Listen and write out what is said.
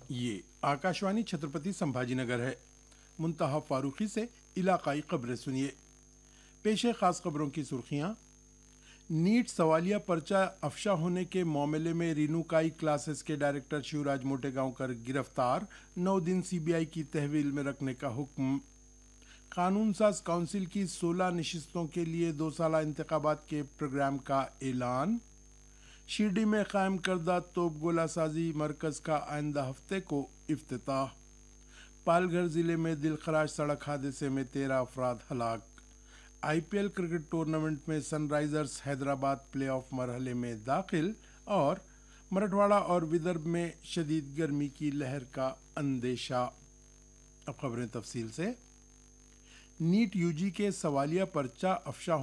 ये आकाशवाणी छत्रपति संभाजीनगर है। मुंतहा फारूकी से इलाकाई खबरें सुनिए। पेश है खास खबरों की सुर्खियां। नीट सवालिया पर्चा अफशा होने के मामले में रिनुकाई क्लासेस के डायरेक्टर शिवराज मोटेगांवकर गिरफ्तार, 9 दिन सीबीआई की तहवील में रखने का हुक्म। कानून साज काउंसिल की 16 नशिस्तों के लिए 2 साला इंतखाबात के प्रोग्राम का ऐलान। शिरडी में कायम करदा तोप गोला साजी मरकज का आइंदा हफ्ते को इफ्तिताह। पालघर जिले में दिलखराश सड़क हादसे में 13 अफराद हलाक। आईपीएल क्रिकेट टूर्नामेंट में सनराइजर्स हैदराबाद प्लेऑफ मरहले में दाखिल और मराठवाड़ा और विदर्भ में शदीद गर्मी की लहर का अंदेशा। अब खबरें तफसील से। नीट यूजी के सवालिया पर्चा अफशा